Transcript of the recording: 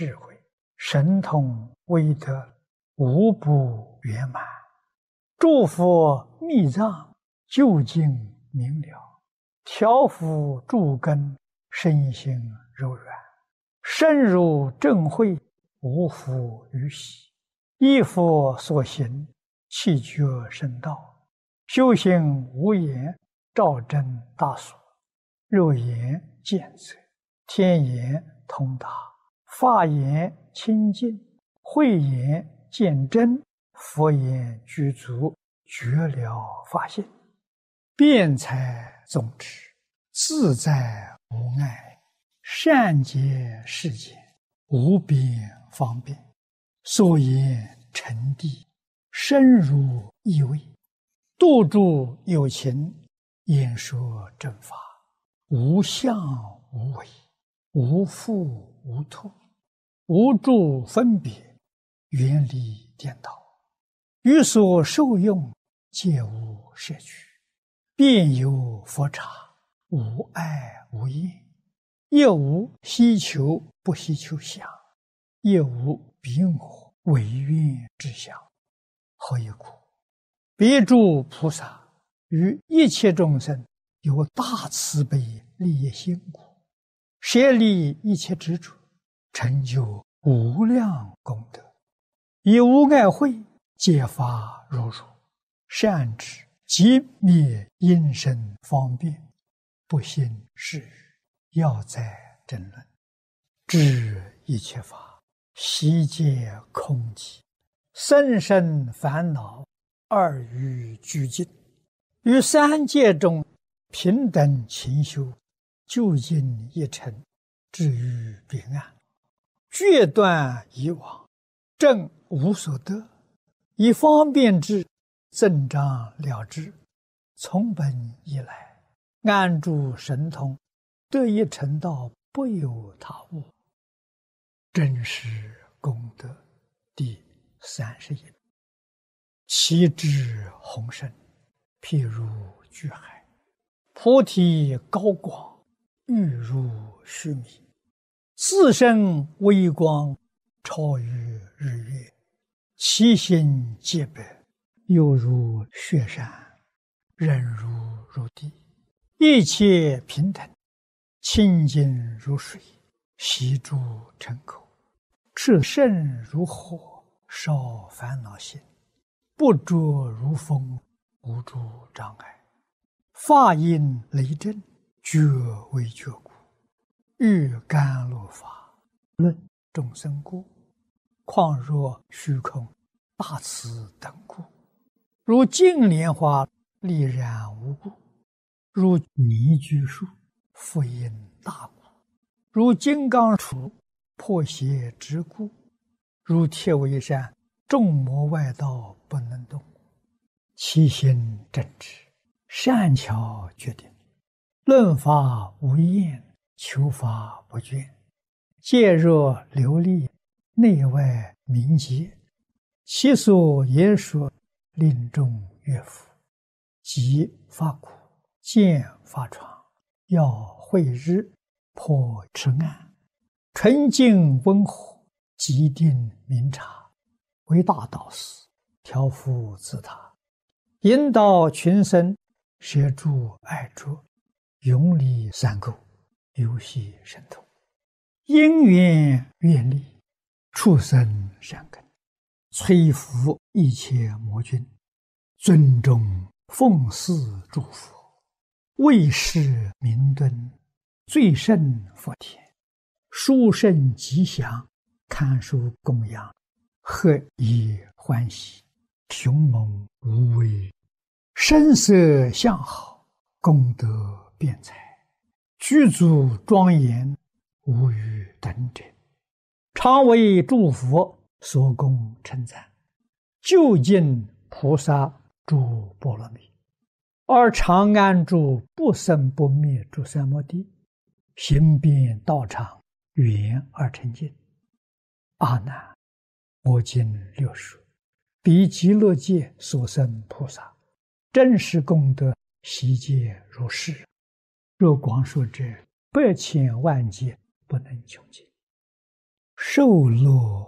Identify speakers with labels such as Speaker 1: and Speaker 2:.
Speaker 1: 神通威德无不圆满，诸佛密藏究竟明了，调伏诸根身心柔软，深入正慧无复于喜，依佛所行气觉深道，修行无言照真大所，肉眼见则，天眼通达，法眼清净，慧眼见真，佛眼具足，觉了法性，辩才宗旨，自在无碍，善解世间，无边方便，所言沉谛，深入意味，度诸有情，演说正法，无相无为，无复无脱，无住分别，远离颠倒，于所受用皆无摄取，遍有佛刹，无碍无厌，亦无希求不希求相，亦无彼我违愿之相。何以故？别诸菩萨于一切众生有大慈悲利益心故，舍离一切执着，成就无量功德，以无碍慧解法如如，善知即灭因身方便，不信是语，要在争论，知一切法悉皆空寂，生生烦恼二于俱尽，于三界中平等勤修，究竟一尘，至于彼岸，决断以往，正无所得，以方便之，增长了之，从本以来，安住神通，得以成道，不有他物。真实功德第31。其智宏深，譬如巨海，菩提高广，欲如须弥，自身微光，超于日月，其心洁白，犹如雪山，忍如入地，一切平等，清净如水，悉诸尘口，炽盛如火，烧烦恼心，不着如风，无诸障碍，法音雷震，觉为觉故，欲甘露法，论众生故，况若虚空大慈等故，如净莲花丽然无故，如泥居树复因大故，如金刚杵破邪之故，如铁围山众魔外道不能动，其心正直，善巧决定，论法无厌，求法不倦，戒若流利，内外明洁，其所言说，令众悦服，即法苦，见法床，要慧日，破痴暗，纯净温和，极定明察，为大导师，调伏自他，引导群生，摄诸爱着，永离三垢，游戏神通，因缘愿力，畜生善根，摧伏一切魔君，尊重奉祀诸佛，为世明敦，最胜佛田，殊胜吉祥，堪受供养，何以欢喜，雄猛无畏，声色相好，功德辩才，具足庄严，无与等者，常为诸佛所供称赞，究竟菩萨诸波罗蜜，而常安住不生不灭诸三摩地，行遍道场，圆而成净。阿难，我今六说，彼极乐界所生菩萨，真实功德悉皆如是。若光说者，百千万劫不能穷尽。 受乐